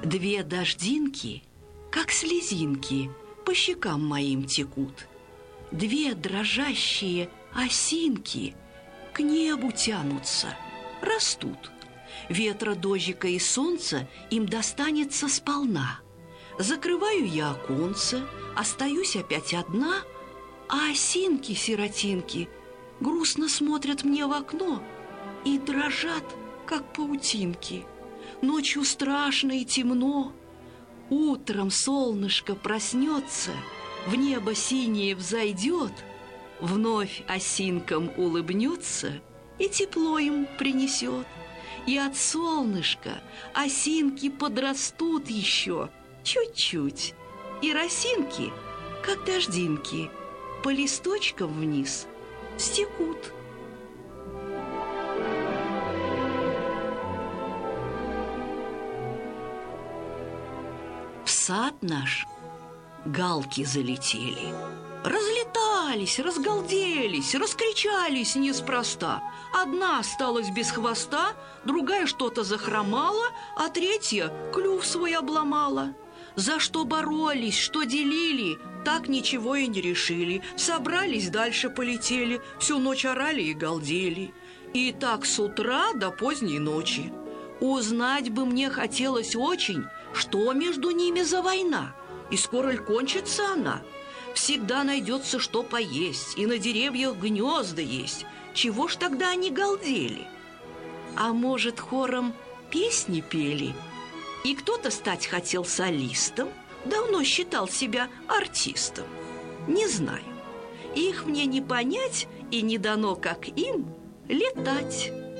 Две дождинки, как слезинки, по щекам моим текут. Две дрожащие осинки к небу тянутся, растут. Ветра, дождика и солнца им достанется сполна. Закрываю я оконце, остаюсь опять одна, а осинки-сиротинки грустно смотрят мне в окно и дрожат, как паутинки. Ночью страшно и темно. Утром солнышко проснется, в небо синее взойдет, вновь осинкам улыбнется и тепло им принесет. И от солнышка осинки подрастут еще чуть-чуть, и росинки, как дождинки, по листочкам вниз стекут. В сад наш галки залетели, разлетались, разгалделись, раскричались неспроста. Одна осталась без хвоста, другая что-то захромала, а третья клюв свой обломала. За что боролись, что делили, так ничего и не решили. Собрались, дальше полетели, всю ночь орали и галдели. И так с утра до поздней ночи. Узнать бы мне хотелось очень, что между ними за война, и скоро ли кончится она. Всегда найдется, что поесть, и на деревьях гнезда есть. Чего ж тогда они галдели? А может, хором песни пели? И кто-то стать хотел солистом, давно считал себя артистом. Не знаю. Их мне не понять, и не дано, как им, летать.